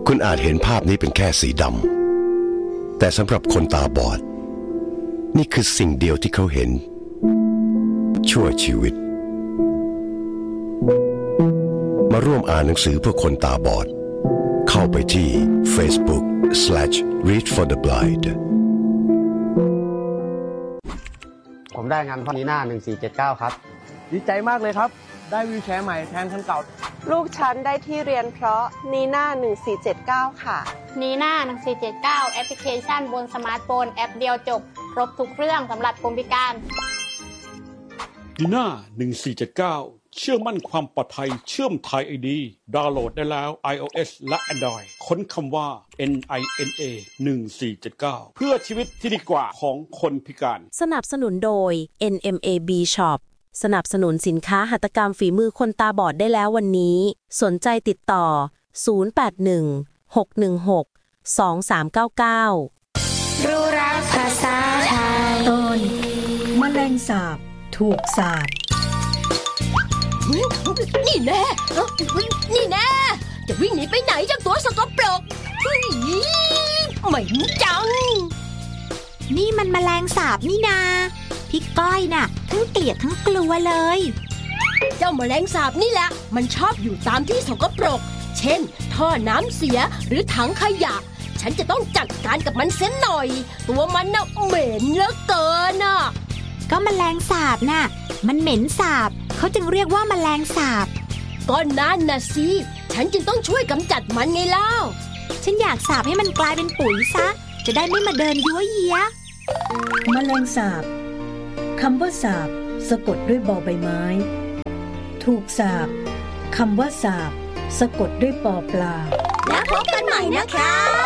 คุณอาจเห็นภาพนี้เป็นแค่สีดำแต่สำหรับคนตาบอดนี่คือสิ่งเดียวที่เขาเห็นชั่วชีวิตมาร่วมอ่านหนังสือเพื่อคนตาบอดเข้าไปที่ Facebook/Read for the Blind ผมได้งานพ่อนีน่า1479ครับดีใจมากเลยครับได้วีลแชร์ใหม่แทนคันเก่าลูกฉันได้ที่เรียนเพราะนีน่า1479ค่ะนีน่า1479แอปพลิเคชันบนสมาร์ทโฟนแอปเดียวจบครบทุกเรื่องสำหรับคนพิการนีน่า1479เชื่อมั่นความปลอดภัยเชื่อมไทย ID ดาวน์โหลดได้แล้ว iOS และ Android ค้นคำว่า NINA 1479เพื่อชีวิตที่ดีกว่าของคนพิการสนับสนุนโดย NMAB Shop สนับสนุนสินค้าหัตถกรรมฝีมือคนตาบอดได้แล้ววันนี้สนใจติดต่อ0816162399 รู้รักภาษาไทยตอนแมลงสาบถูกสาปนี่แน่นี่แน่จะวิ่งหนีไปไหนจากตัวสกปรกเหม็นจังนี่มันแมลงสาบนี่นาพี่ก้อยน่ะทั้งเกลียดทั้งกลัวเลยเจ้าแมลงสาบนี่แหละมันชอบอยู่ตามที่สกปรกเช่นท่อน้ำเสียหรือถังขยะฉันจะต้องจัดการกับมันเสียหน่อยตัวมันน่ะเหม็นเหลือเกินน่ะก็แมลงสาบน่ะมันเหม็นสาบเขาจึงเรียกว่าแมลงสาบก็นั่นน่ะสิฉันจึงต้องช่วยกำจัดมันไงเล่าฉันอยากสาบให้มันกลายเป็นปุ๋ยซะจะได้ไม่มาเดินยั่วเยี้ยแมลงสาบคำว่าสาบสะกดด้วยบอใบไม้ถูกสาบคำว่าสาบสะกดด้วยปอปลาแล้วพบกันใหม่นะคะ